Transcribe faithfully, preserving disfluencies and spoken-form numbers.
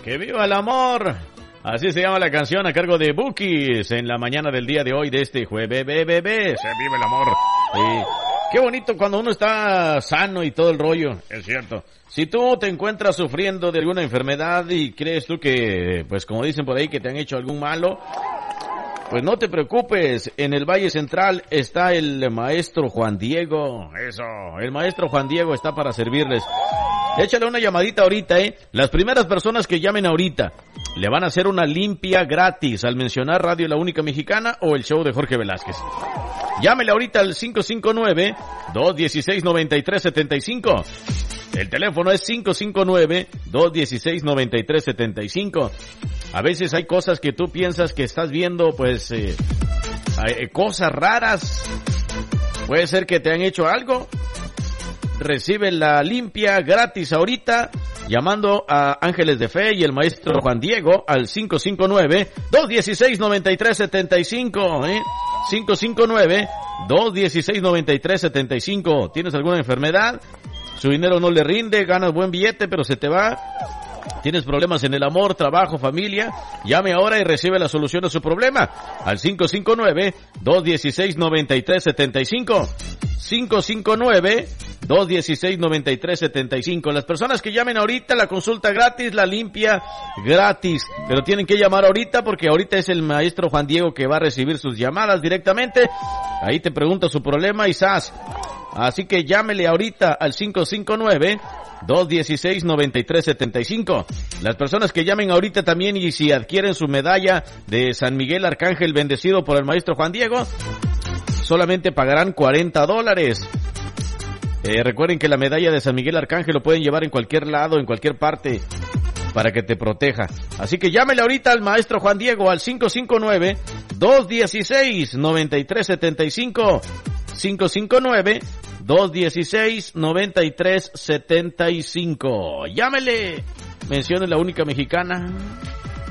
¡Que viva el amor! Así se llama la canción a cargo de Bukis en la mañana del día de hoy de este jueves. Bebé, se vive el amor. Sí. Qué bonito cuando uno está sano y todo el rollo, es cierto. Si tú te encuentras sufriendo de alguna enfermedad y crees tú que, pues como dicen por ahí, que te han hecho algún malo, pues no te preocupes. En el Valle Central está el maestro Juan Diego. Eso, el maestro Juan Diego está para servirles. Échale una llamadita ahorita, ¿eh? Las primeras personas que llamen ahorita le van a hacer una limpia gratis al mencionar Radio La Única Mexicana o el show de Jorge Velázquez. Llámele ahorita al cinco cinco nueve, dos uno seis, nueve tres siete cinco. El teléfono es cinco cinco nueve, dos uno seis, nueve tres siete cinco. A veces hay cosas que tú piensas que estás viendo, pues, eh, eh, cosas raras. Puede ser que te han hecho algo. Recibe la limpia gratis ahorita llamando a Ángeles de Fe y el maestro Juan Diego al cinco cinco nueve, dos uno seis, nueve tres siete cinco, ¿eh? cinco cinco nueve, dos uno seis, nueve tres siete cinco. ¿Tienes alguna enfermedad? Su dinero no le rinde, ganas buen billete, pero se te va. ¿Tienes problemas en el amor, trabajo, familia? Llame ahora y recibe la solución a su problema al cinco cinco nueve, dos uno seis, nueve tres siete cinco. cinco cinco nueve, dos uno seis, nueve tres siete cinco. Las personas que llamen ahorita, la consulta gratis, la limpia gratis. Pero tienen que llamar ahorita porque ahorita es el maestro Juan Diego que va a recibir sus llamadas directamente. Ahí te pregunta su problema y ¡zas! Así que llámele ahorita al cinco cinco nueve, dos uno seis, nueve tres siete cinco. Las personas que llamen ahorita también y si adquieren su medalla de San Miguel Arcángel bendecido por el maestro Juan Diego, solamente pagarán cuarenta dólares. Eh, recuerden que la medalla de San Miguel Arcángel lo pueden llevar en cualquier lado, en cualquier parte, para que te proteja. Así que llámele ahorita al maestro Juan Diego al cinco cinco nueve, dos uno seis, nueve tres siete cinco. cinco cinco nueve, dos uno seis, nueve tres siete cinco. Llámele. Mencione La Única Mexicana.